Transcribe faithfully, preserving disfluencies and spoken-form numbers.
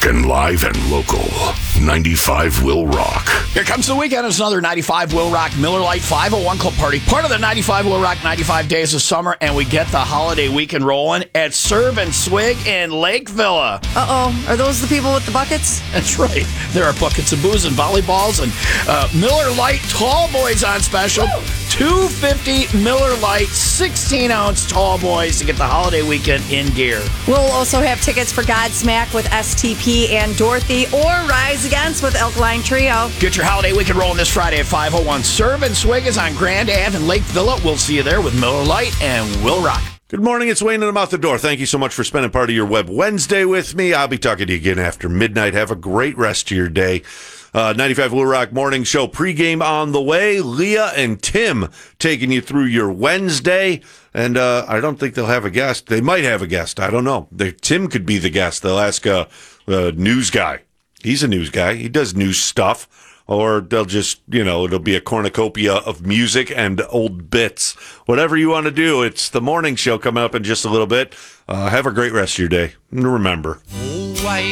Rockin' live and local. ninety-five will rock. Here comes the weekend. It's another ninety-five Will Rock Miller Lite five oh one Club Party. Part of the ninety-five Will Rock ninety-five Days of Summer, and we get the holiday weekend rolling at Serve and Swig in Lake Villa. Uh-oh. Are those the people with the buckets? That's right. There are buckets of booze and volleyballs and uh, Miller Lite Tall Boys on special. two fifty Miller Lite sixteen ounce Tall Boys to get the holiday weekend in gear. We'll also have tickets for Godsmack with S T P and Dorothy, or Rise Against with Alkaline Trio. Get your holiday weekend rolling this Friday at five oh one. Serve and Swig is on Grand Ave in Lake Villa. We'll see you there with Miller Lite and Will Rock. Good morning, it's Wayne and I'm out the door. Thank you so much for spending part of your Web Wednesday with me. I'll be talking to you again after midnight. Have a great rest of your day. Uh, ninety-five Will Rock Morning Show pregame on the way. Leah and Tim taking you through your Wednesday. And uh, I don't think they'll have a guest. They might have a guest. I don't know. They, Tim could be the guest. They'll ask a, a news guy. He's a news guy. He does news stuff. Or they'll just, you know, it'll be a cornucopia of music and old bits. Whatever you want to do. It's the morning show coming up in just a little bit. Uh, have a great rest of your day. And remember,